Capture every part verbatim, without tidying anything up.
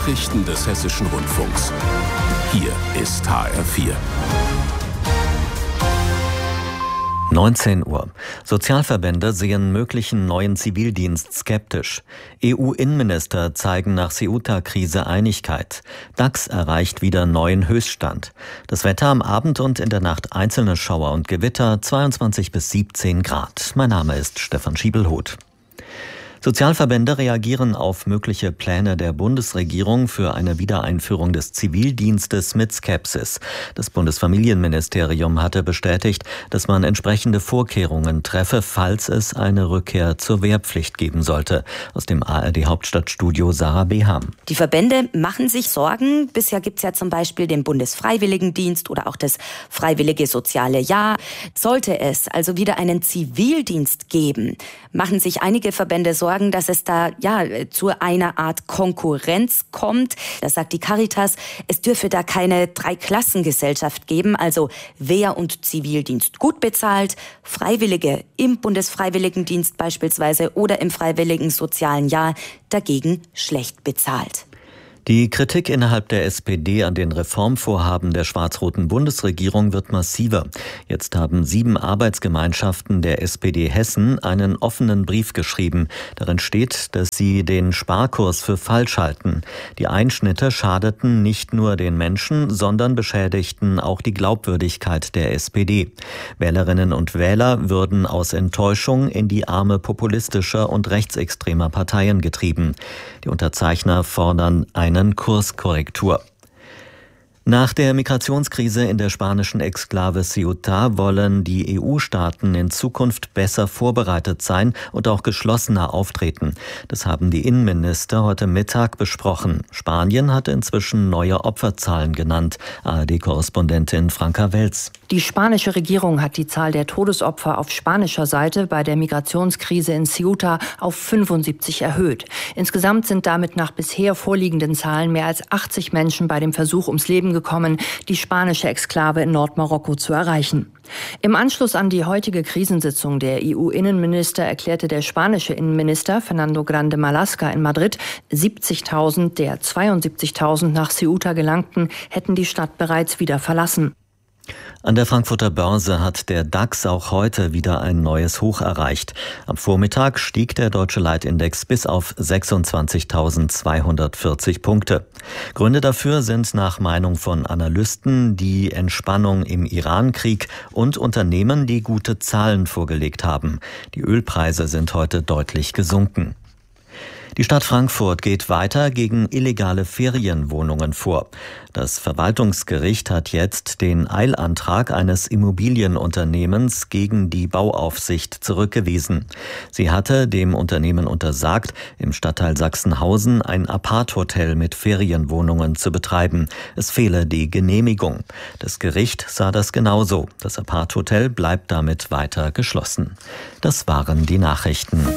Nachrichten des Hessischen Rundfunks. Hier ist H R vier. neunzehn Uhr. Sozialverbände sehen möglichen neuen Zivildienst skeptisch. E U-Innenminister zeigen nach Ceuta-Krise Einigkeit. DAX erreicht wieder neuen Höchststand. Das Wetter am Abend und in der Nacht einzelne Schauer und Gewitter, zweiundzwanzig bis siebzehn Grad. Mein Name ist Stefan Schiebelhoth. Sozialverbände reagieren auf mögliche Pläne der Bundesregierung für eine Wiedereinführung des Zivildienstes mit Skepsis. Das Bundesfamilienministerium hatte bestätigt, dass man entsprechende Vorkehrungen treffe, falls es eine Rückkehr zur Wehrpflicht geben sollte. Aus dem A R D-Hauptstadtstudio Sarah Beham. Die Verbände machen sich Sorgen. Bisher gibt es ja zum Beispiel den Bundesfreiwilligendienst oder auch das Freiwillige Soziale Jahr. Sollte es also wieder einen Zivildienst geben, machen sich einige Verbände Sorgen, dass es da ja zu einer Art Konkurrenz kommt. Das sagt die Caritas. Es dürfe da keine Dreiklassengesellschaft geben, also Wehr- und Zivildienst gut bezahlt, Freiwillige im Bundesfreiwilligendienst beispielsweise oder im Freiwilligen Sozialen Jahr dagegen schlecht bezahlt. Die Kritik innerhalb der S P D an den Reformvorhaben der schwarz-roten Bundesregierung wird massiver. Jetzt haben sieben Arbeitsgemeinschaften der S P D Hessen einen offenen Brief geschrieben. Darin steht, dass sie den Sparkurs für falsch halten. Die Einschnitte schadeten nicht nur den Menschen, sondern beschädigten auch die Glaubwürdigkeit der S P D. Wählerinnen und Wähler würden aus Enttäuschung in die Arme populistischer und rechtsextremer Parteien getrieben. Die Unterzeichner fordern eine Kurskorrektur. Nach der Migrationskrise in der spanischen Exklave Ceuta wollen die E U-Staaten in Zukunft besser vorbereitet sein und auch geschlossener auftreten. Das haben die Innenminister heute Mittag besprochen. Spanien hat inzwischen neue Opferzahlen genannt. A R D-Korrespondentin Franka Welz. Die spanische Regierung hat die Zahl der Todesopfer auf spanischer Seite bei der Migrationskrise in Ceuta auf fünfundsiebzig erhöht. Insgesamt sind damit nach bisher vorliegenden Zahlen mehr als achtzig Menschen bei dem Versuch ums Leben gekommen, die spanische Exklave in Nordmarokko zu erreichen. Im Anschluss an die heutige Krisensitzung der E U-Innenminister erklärte der spanische Innenminister Fernando Grande Marlaska in Madrid, siebzigtausend der zweiundsiebzigtausend nach Ceuta gelangten hätten die Stadt bereits wieder verlassen. An der Frankfurter Börse hat der DAX auch heute wieder ein neues Hoch erreicht. Am Vormittag stieg der deutsche Leitindex bis auf sechsundzwanzigtausendzweihundertvierzig Punkte. Gründe dafür sind nach Meinung von Analysten die Entspannung im Iran-Krieg und Unternehmen, die gute Zahlen vorgelegt haben. Die Ölpreise sind heute deutlich gesunken. Die Stadt Frankfurt geht weiter gegen illegale Ferienwohnungen vor. Das Verwaltungsgericht hat jetzt den Eilantrag eines Immobilienunternehmens gegen die Bauaufsicht zurückgewiesen. Sie hatte dem Unternehmen untersagt, im Stadtteil Sachsenhausen ein Apart-Hotel mit Ferienwohnungen zu betreiben. Es fehle die Genehmigung. Das Gericht sah das genauso. Das Apart-Hotel bleibt damit weiter geschlossen. Das waren die Nachrichten.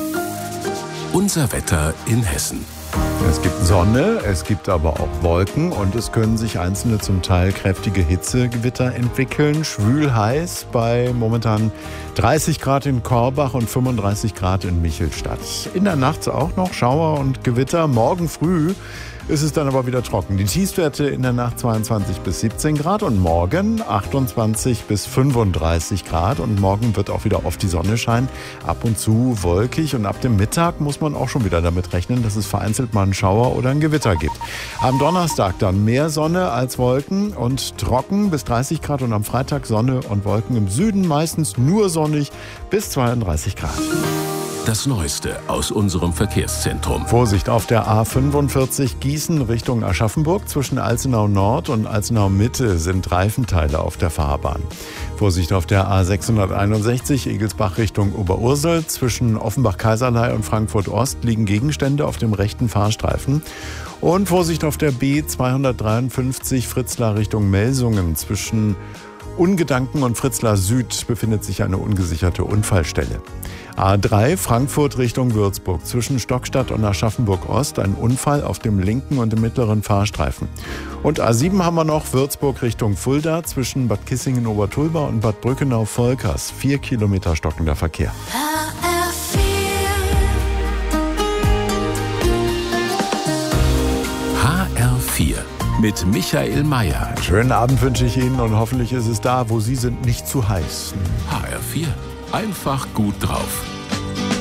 Unser Wetter in Hessen. Es gibt Sonne, es gibt aber auch Wolken und es können sich einzelne zum Teil kräftige Hitzegewitter entwickeln. Schwül heiß bei momentan dreißig Grad in Korbach und fünfunddreißig Grad in Michelstadt. In der Nacht auch noch Schauer und Gewitter. Morgen früh ist es dann aber wieder trocken. Die Tiefstwerte in der Nacht zweiundzwanzig bis siebzehn Grad und morgen achtundzwanzig bis fünfunddreißig Grad. Und morgen wird auch wieder oft die Sonne scheinen. Ab und zu wolkig und ab dem Mittag muss man auch schon wieder damit rechnen, dass es vereinzelt mal einen Schauer oder ein Gewitter gibt. Am Donnerstag dann mehr Sonne als Wolken und trocken bis dreißig Grad und am Freitag Sonne und Wolken im Süden meistens nur sonnig bis zweiunddreißig Grad. Das Neueste aus unserem Verkehrszentrum. Vorsicht auf der A fünfundvierzig Gießen Richtung Aschaffenburg. Zwischen Alzenau Nord und Alzenau Mitte sind Reifenteile auf der Fahrbahn. Vorsicht auf der A sechshunderteinundsechzig Egelsbach Richtung Oberursel. Zwischen Offenbach-Kaiserlei und Frankfurt Ost liegen Gegenstände auf dem rechten Fahrstreifen. Und Vorsicht auf der B zweihundertdreiundfünfzig Fritzlar Richtung Melsungen. Zwischen Ungedanken und Fritzlar Süd befindet sich eine ungesicherte Unfallstelle. A drei Frankfurt Richtung Würzburg. Zwischen Stockstadt und Aschaffenburg Ost ein Unfall auf dem linken und dem mittleren Fahrstreifen. Und A sieben haben wir noch Würzburg Richtung Fulda. Zwischen Bad Kissingen-Obertulba und Bad Brückenau-Volkers. Vier Kilometer stockender Verkehr. H R vier mit Michael Mayer. Schönen Abend wünsche ich Ihnen und hoffentlich ist es da, wo Sie sind, nicht zu heiß. H R vier. Einfach gut drauf.